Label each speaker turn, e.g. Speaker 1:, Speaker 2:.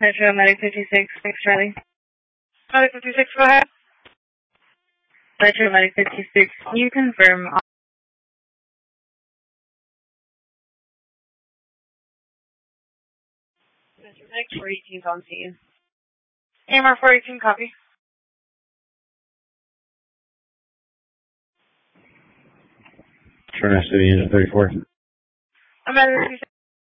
Speaker 1: Metro Medic 56, thanks, Charlie.
Speaker 2: Medic 56, go ahead.
Speaker 1: Metro Medic 56, can you confirm?
Speaker 2: Metro Medic 418 is on scene. AMR 418, copy.
Speaker 3: Turner City, Engine 34.
Speaker 2: I'm Medic 56.